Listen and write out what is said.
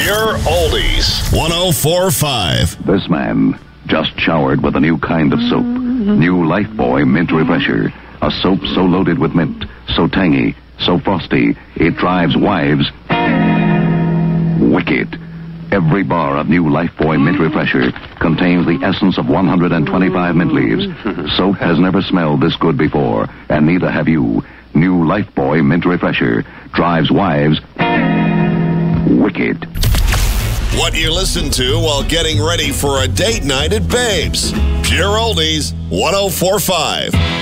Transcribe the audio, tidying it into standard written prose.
Pure Oldies 104.5. This man just showered with a new kind of soap. New Lifebuoy Mint Refresher. A soap so loaded with mint, so tangy, so frosty, it drives wives wicked. Every bar of new Lifebuoy Mint Refresher contains the essence of 125 mint leaves. Soap has never smelled this good before, and neither have you. New Lifebuoy Mint Refresher drives wives wicked. What you listen to while getting ready for a date night at Babes. Pure Oldies 104.5.